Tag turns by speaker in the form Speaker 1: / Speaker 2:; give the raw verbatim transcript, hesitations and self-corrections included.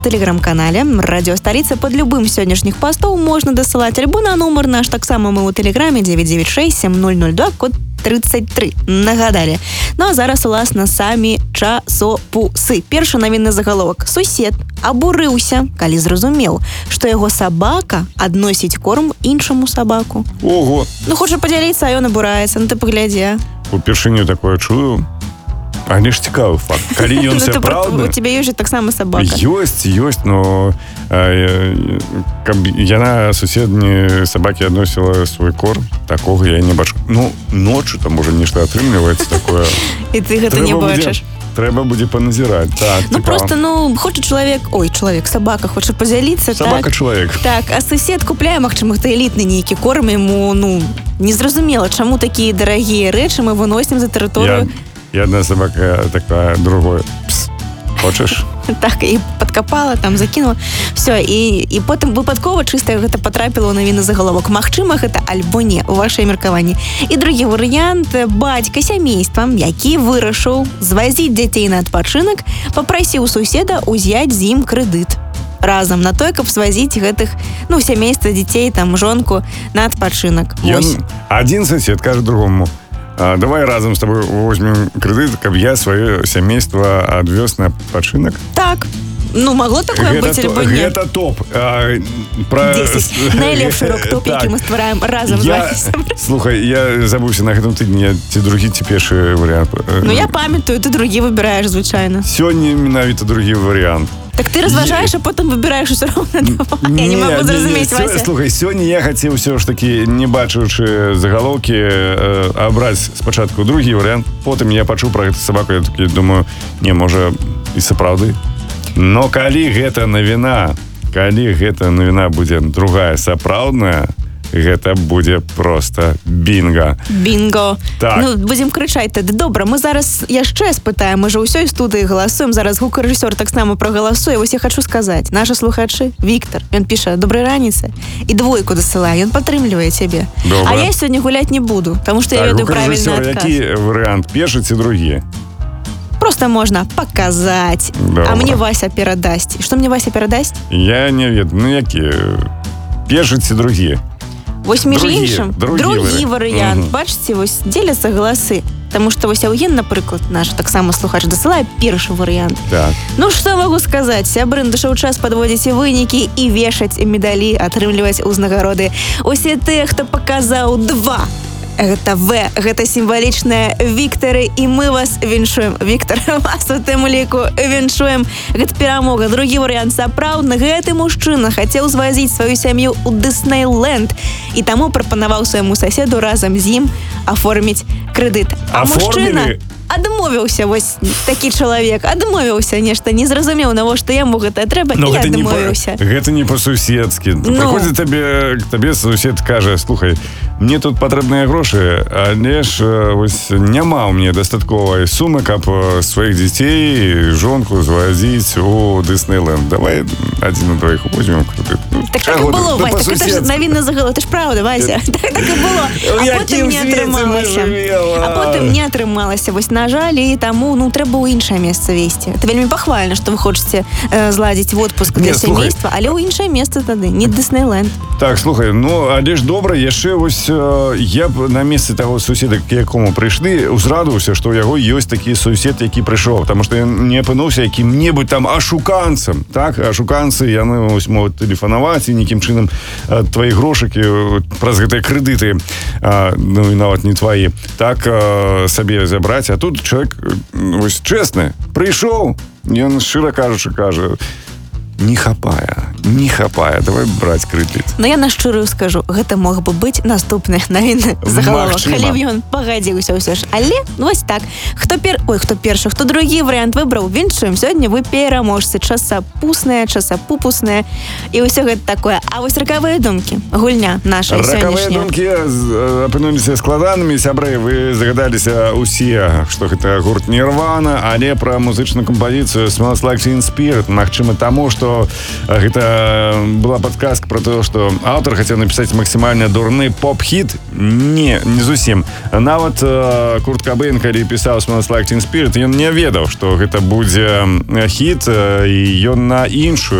Speaker 1: тэлеграм-канале радио Столица. Под любым сённяшніх пастоў можна дасылаць альбо на нумар наш, таксама мы ў тэлеграме девять девять шесть семь ноль ноль два, код тридцать три. Нагадалі. Ну а зараз уласна самі часопусы. Першы навінны загаловак. Сусед абурыўся, калі зразумеў, што яго сабака адносіць корм іншаму сабаку.
Speaker 2: Ого!
Speaker 1: Ну хоча падзяліцца, а ён абураецца. Ну ты паглядзі.
Speaker 2: Упершыню такое чую. А не ж цікавы факт. Калі ён сапраўдны...
Speaker 1: У тебе ёсць таксама сабака.
Speaker 2: Ёсць, ёсць, но каб яна суседні сабакі адносіла свой корм, такога я не бачу. Ну, ночью там уже нешта атрымліваецца такое.
Speaker 1: І ты гэта не бачыш.
Speaker 2: Трэба будзе паназіраць. Так,
Speaker 1: ну, просто, ну, хоча чалавек... Ой, чалавек, сабака хоча падзяліцца, так?
Speaker 2: Сабака-чалавек.
Speaker 1: Так, а сусед купляе, магчыма, гэта элітны нейкі корм, яму, ну, незразумела, чаму такія дарагія рэчы мы выносім за тэрыторыю.
Speaker 2: Я, я одна сабака такая, другое. Пс, хочаш?
Speaker 1: Так, і падкапала, там, закінула. Все, і, і потым выпадкова чыста гэта патрапіла ў навіны загаловак. Магчыма, гэта альбо не, у вашай меркаванні. І другі варыянт, бацька сямействам, які вырашыў звазіць дзяцей на адпачынак, папрасіў суседа ўзяць з ім крэдыт. Разам на той, каб свазіць гэтых, ну, сямейства дзяцей, там, жонку на адпачынак.
Speaker 2: Ён, адзін сусед кажа другому: А, давай разом с тобой возьмем кредит, каб я свое семейство отвез на адпачынак.
Speaker 1: Так. Ну, могло такое
Speaker 2: гэта
Speaker 1: быть,
Speaker 2: то,
Speaker 1: альбо нет?
Speaker 2: Это топ. А, про...
Speaker 1: десять. Найлепший рок-топ, які мы ствараем разом
Speaker 2: я...
Speaker 1: з вами.
Speaker 2: Слухай, я забыўся на гэтым тыдні, я ці другі, ці першы варыянт.
Speaker 1: Ну, я памятаю, ты другі выбираешь, звычайно.
Speaker 2: Сёння менавіта другі варыянт.
Speaker 1: Так ты разважаешь, а потом выбираешь усё роўна. Я не могу зразумець, Вася.
Speaker 2: Слухай, сёння я хацеў ўсё ж такі, не бачыўшы загалоўкі, э, абраць спачатку другі варыянт, потым я пачуў пра гэту сабаку, я такі думаю, не, можа, і сапраўды. Но калі гэта навіна, калі гэта навіна будзе другая сапраўдная, гэта будзе просто бінго.
Speaker 1: Бінго.
Speaker 2: Так.
Speaker 1: Ну, будзем крычаць тады. Добра, мы зараз яшчэ спытаем, мы же ўсёй студыі галасуем, зараз гукарэжысёр таксама прагаласуе. Вось я хочу сказаць, нашы слухачы, Віктор, ён піша: добрай раніцы, і двойку дасылае, ён падтрымлівае цябе.
Speaker 2: Добра.
Speaker 1: А я сёння гуляць не буду, таму што
Speaker 2: так,
Speaker 1: я ведаю правільны адказ.
Speaker 2: Які варыянт, першы ці другі?
Speaker 1: Просто можна паказаць.
Speaker 2: Добра.
Speaker 1: А мне Вася перадасць. Што мне Вася перадасць?
Speaker 2: Я не ведаю, ну які? Першы ці другі?
Speaker 1: Вось між
Speaker 2: другі,
Speaker 1: іншым,
Speaker 2: другі,
Speaker 1: другі варыянт.
Speaker 2: Угу.
Speaker 1: Бачыце, вось дзеляцца галасы. Таму што вось Аўген, напрыклад, наш таксама слухач дасылае першы варыянт.
Speaker 2: Так.
Speaker 1: Ну што магу сказаць? Сябры, надышоў час падводзіць вынікі і вешаць медалі, атрымліваць узнагароды. Усе тыя, хто паказаў два. Гэта В, гэта сімвалічныя Віктары, і мы вас віншуем. Віктар, вас у тым ліку віншуем. Гэта перамога. Другі варыянт сапраўдны. Гэты мужчына хацеў звазіць сваю сям'ю ў Дыснейленд і таму прапанаваў свайму соседу разам з ім аформіць крэдыт. А мужчына адмовіўся, вось такі чалавек, адмовіўся, нешта не зразумеў, навошта яму гэта трэба, і адмовіўся.
Speaker 2: Гэта не па-суседскі.
Speaker 1: Ну.
Speaker 2: Прыходзіць табе, табе сусед кажа: слухай, мне тут патрэбныя грошы, але ж вось няма ў мне дастатковай сумы, каб сваіх дзяцей, жонку звазіць у Дыснейленд. Давай адзін на двоіх возьмем крэдыт.
Speaker 1: Так так і было, Вась, так гэта ж навінна загаловак, це ж правда, Вася. Так так і было. А потым не атрымалася. А потым не атрымалася. Вось на жаль, і таму, ну, трэба ў іншае месца весці. Это вельмі пахвальна, што вы хочаце э, зладзіць отпуск для сямейства, але ў іншае месца тады, не Дыснейленд.
Speaker 2: Так, слухай, ну, але ж добра, яшчэ вось э, я б на месцы таго суседа, к якому прыйшлі, узрадаваўся, што ў яго ёсць такі сусед, які прыйшоў, таму што ён не апынуўся якім-небудзь там ашуканцам, так? Ашуканцы, яны вось могуць тэлефанаваць і нейкім чынам э, твои грошыкі э, праз гэтыя крэдыты, э, ну, і нават не твои, так э, сабе забраць, а тут человек, вось честны, прыйшоў, ён шчыра кажучы кажа: не хапае, не хапае, давай браць крэдыт.
Speaker 1: Но я на шчырую скажу, гэта мог бы быць наступны навіны загаловак, калі б ён пагадзіўся ўсё ж. Але, ну, вось так, хто пер... Ой, хто першы, хто другі варыянт выбраў, віншуем. Сёння вы пераможцы, часапусныя, часапупусныя і ўсё гэта такое. А вось ракавыя думкі, гульня наша сённяшняя.
Speaker 2: Ракавыя думкі апынуліся складанымі, сябры, вы загадаліся усе, што гэта гурт Нірвана, але пра музычную кампазіцыю Smells Like Teen Spirit, магчыма таму, што што гэта была падказка про то, што аўтар хацеў напісаць максімальна дурны поп-хіт. Не, не зусім. Нават э, Курт Кабейн, калі пісаў Smells Like Teen Spirit, ён не ведаў, што гэта будзе хіт, і ён на іншую